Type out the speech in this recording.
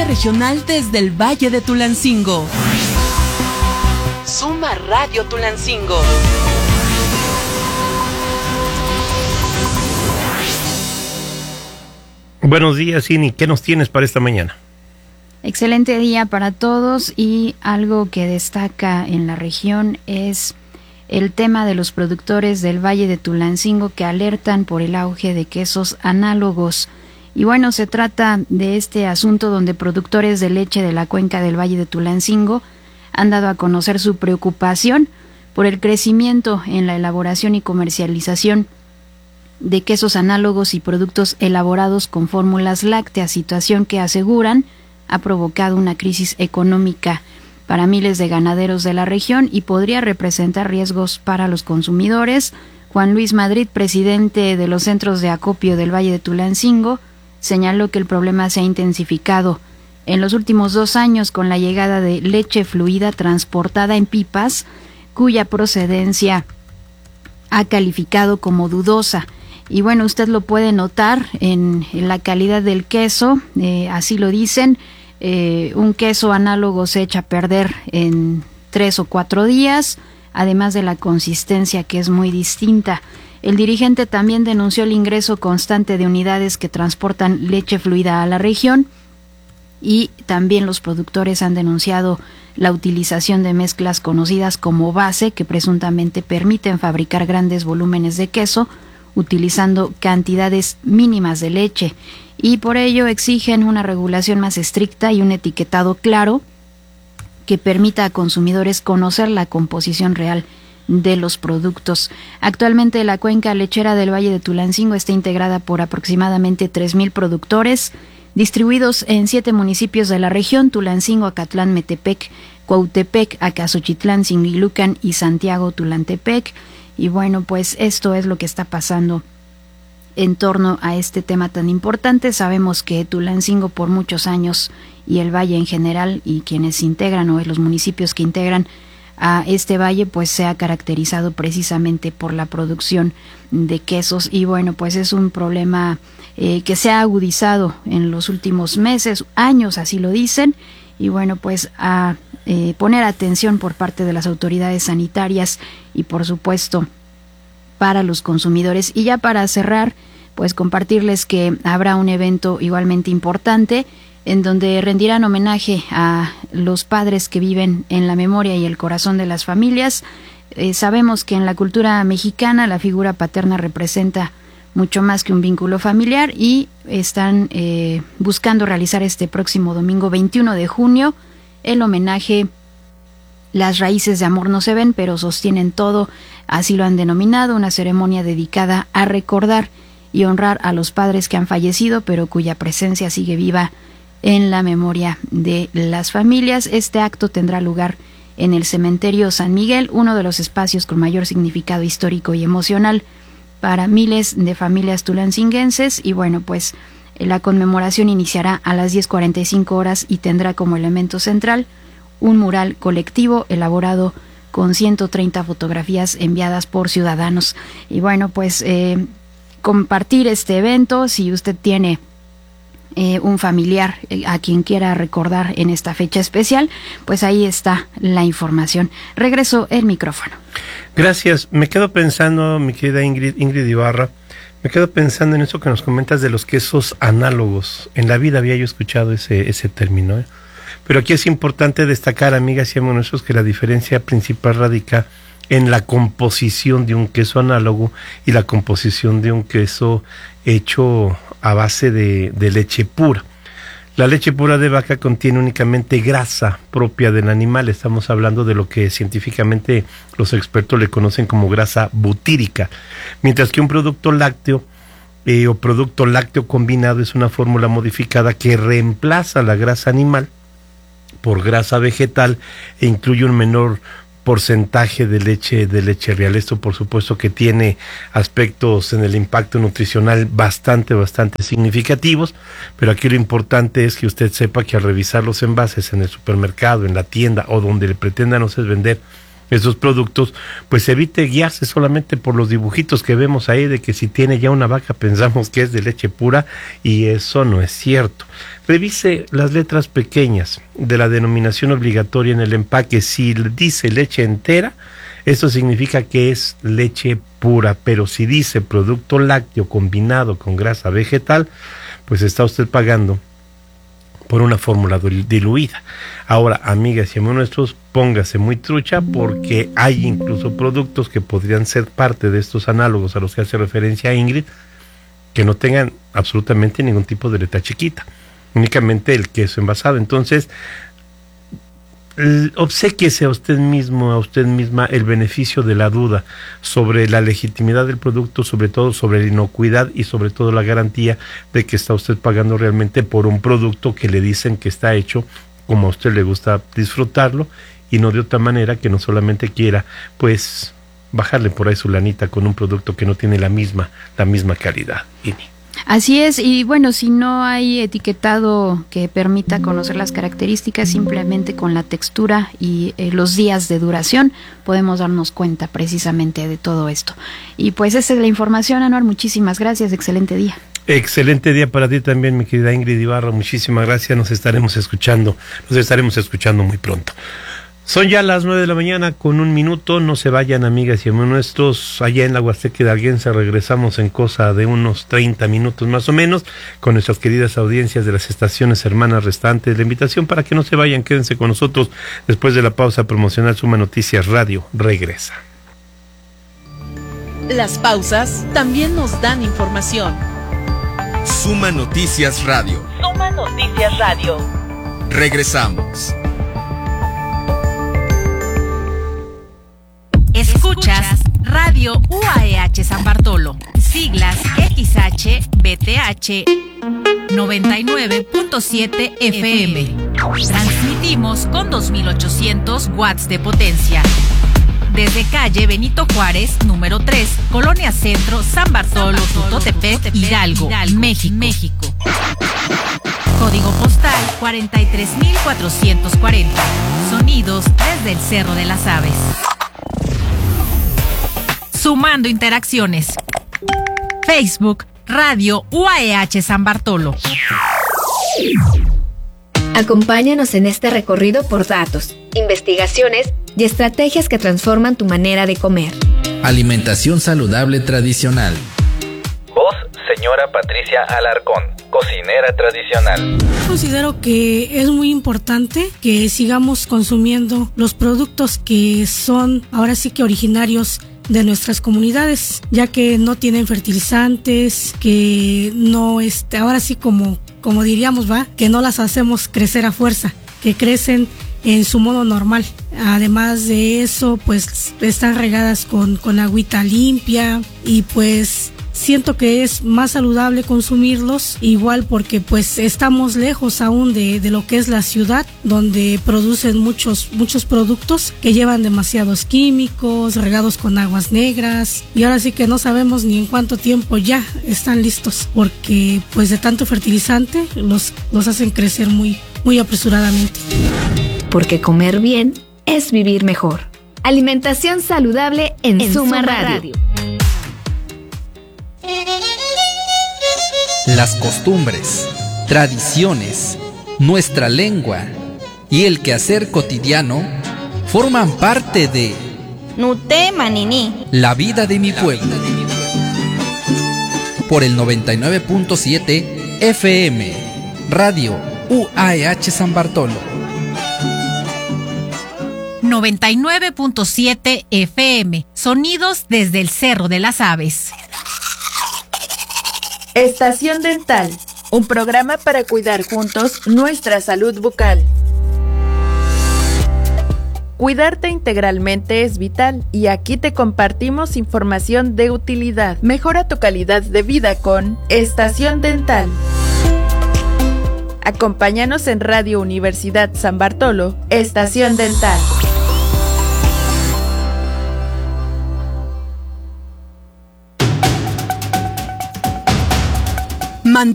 regional desde el Valle de Tulancingo. Suma Radio Tulancingo. Buenos días, Ini. ¿Qué nos tienes para esta mañana? Excelente día para todos, y algo que destaca en la región es el tema de los productores del Valle de Tulancingo que alertan por el auge de quesos análogos. Y bueno, se trata de este asunto donde productores de leche de la cuenca del Valle de Tulancingo han dado a conocer su preocupación por el crecimiento en la elaboración y comercialización de quesos análogos y productos elaborados con fórmulas lácteas, situación que aseguran ha provocado una crisis económica para miles de ganaderos de la región y podría representar riesgos para los consumidores. Juan Luis Madrid, presidente de los centros de acopio del Valle de Tulancingo, señaló que el problema se ha intensificado en los últimos 2 años con la llegada de leche fluida transportada en pipas, cuya procedencia ha calificado como dudosa. Y bueno, usted lo puede notar en la calidad del queso, así lo dicen. Un queso análogo se echa a perder en 3 o 4 días, además de la consistencia que es muy distinta. El dirigente también denunció el ingreso constante de unidades que transportan leche fluida a la región, y también los productores han denunciado la utilización de mezclas conocidas como base, que presuntamente permiten fabricar grandes volúmenes de queso utilizando cantidades mínimas de leche, y por ello exigen una regulación más estricta y un etiquetado claro que permita a consumidores conocer la composición real de los productos. Actualmente la cuenca lechera del Valle de Tulancingo está integrada por aproximadamente 3,000 productores distribuidos en 7 municipios de la región: Tulancingo, Acatlán, Metepec, Cuautepec, Acasochitlán, Singilucan y Santiago Tulantepec. Y bueno, pues esto es lo que está pasando en torno a este tema tan importante. Sabemos que Tulancingo por muchos años, y el valle en general, y quienes integran o los municipios que integran a este valle, pues se ha caracterizado precisamente por la producción de quesos. Y bueno, pues es un problema que se ha agudizado en los últimos meses, años, así lo dicen. Y bueno, pues a poner atención por parte de las autoridades sanitarias y por supuesto para los consumidores. Y ya para cerrar, pues compartirles que habrá un evento igualmente importante en donde rendirán homenaje a los padres que viven en la memoria y el corazón de las familias. Sabemos que en la cultura mexicana la figura paterna representa mucho más que un vínculo familiar, y están buscando realizar este próximo domingo 21 de junio el homenaje Las raíces de amor no se ven, pero sostienen todo, así lo han denominado, una ceremonia dedicada a recordar y honrar a los padres que han fallecido, pero cuya presencia sigue viva en la memoria de las familias. Este acto tendrá lugar en el Cementerio San Miguel, uno de los espacios con mayor significado histórico y emocional para miles de familias tulancinguenses. Y bueno, pues la conmemoración iniciará a las 10:45 horas y tendrá como elemento central un mural colectivo elaborado con 130 fotografías enviadas por ciudadanos. Y bueno, pues compartir este evento, si usted tiene un familiar a quien quiera recordar en esta fecha especial, pues ahí está la información. Regreso el micrófono. Gracias. Me quedo pensando, mi querida Ingrid Ibarra, me quedo pensando en eso que nos comentas de los quesos análogos. En la vida había yo escuchado ese término, ¿eh? Pero aquí es importante destacar, amigas y amigos nuestros, que la diferencia principal radica en la composición de un queso análogo y la composición de un queso hecho a base de leche pura. La leche pura de vaca contiene únicamente grasa propia del animal. Estamos hablando de lo que científicamente los expertos le conocen como grasa butírica, mientras que un producto lácteo o producto lácteo combinado es una fórmula modificada que reemplaza la grasa animal por grasa vegetal e incluye un menor porcentaje de leche real. Esto por supuesto que tiene aspectos en el impacto nutricional bastante significativos, pero aquí lo importante es que usted sepa que al revisar los envases en el supermercado, en la tienda o donde le pretendan ustedes vender esos productos, pues evite guiarse solamente por los dibujitos que vemos ahí de que si tiene ya una vaca pensamos que es de leche pura, y eso no es cierto. Revise las letras pequeñas de la denominación obligatoria en el empaque. Si dice leche entera, eso significa que es leche pura, pero si dice producto lácteo combinado con grasa vegetal, pues está usted pagando por una fórmula diluida. Ahora, amigas y amigos nuestros, póngase muy trucha, porque hay incluso productos que podrían ser parte de estos análogos a los que hace referencia Ingrid, que no tengan absolutamente ningún tipo de letra chiquita, únicamente el queso envasado. Entonces, obséquiese a usted mismo, a usted misma, el beneficio de la duda sobre la legitimidad del producto, sobre todo sobre la inocuidad y sobre todo la garantía de que está usted pagando realmente por un producto que le dicen que está hecho como a usted le gusta disfrutarlo, y no de otra manera, que no solamente quiera pues bajarle por ahí su lanita con un producto que no tiene la misma calidad. Así es, y bueno, si no hay etiquetado que permita conocer las características, simplemente con la textura y los días de duración podemos darnos cuenta precisamente de todo esto. Y pues esa es la información, Anuar, muchísimas gracias, excelente día. Excelente día para ti también, mi querida Ingrid Ibarra, muchísimas gracias, nos estaremos escuchando muy pronto. Son ya las 9:01 a.m, no se vayan, amigas y amigos nuestros, allá en la Huasteca Hidalguense regresamos en cosa de unos 30 minutos más o menos, con nuestras queridas audiencias de las estaciones hermanas restantes. La invitación para que no se vayan, quédense con nosotros, después de la pausa promocional. Suma Noticias Radio regresa. Las pausas también nos dan información. Suma Noticias Radio. Suma Noticias Radio. Regresamos. Escuchas Radio UAEH San Bartolo, siglas XHBTH 99.7 FM. Transmitimos con 2800 watts de potencia. Desde calle Benito Juárez, número 3, Colonia Centro, San Bartolo, Tutotepec, Hidalgo, México. Código postal 43440. Sonidos desde el Cerro de las Aves. Sumando interacciones. Facebook, Radio UAEH San Bartolo. Acompáñanos en este recorrido por datos, investigaciones y estrategias que transforman tu manera de comer. Alimentación saludable tradicional. Voz, señora Patricia Alarcón, cocinera tradicional. Considero que es muy importante que sigamos consumiendo los productos que son ahora sí que originarios de nuestras comunidades, ya que no tienen fertilizantes, que no ahora sí como diríamos, que no las hacemos crecer a fuerza, que crecen en su modo normal. Además de eso, pues están regadas con agüita limpia, y pues siento que es más saludable consumirlos, igual porque pues estamos lejos aún de lo que es la ciudad, donde producen muchos productos que llevan demasiados químicos, regados con aguas negras, y ahora sí que no sabemos ni en cuánto tiempo ya están listos, porque pues de tanto fertilizante los hacen crecer muy apresuradamente. Porque comer bien es vivir mejor. Alimentación saludable en Suma Radio. Las costumbres, tradiciones, nuestra lengua y el quehacer cotidiano forman parte de Nuté Manini, la vida de mi pueblo. Por el 99.7 FM, Radio UAEH San Bartolo. 99.7 FM, sonidos desde el Cerro de las Aves. Estación Dental, un programa para cuidar juntos nuestra salud bucal. Cuidarte integralmente es vital, y aquí te compartimos información de utilidad. Mejora tu calidad de vida con Estación Dental. Acompáñanos en Radio Universidad San Bartolo, Estación Dental.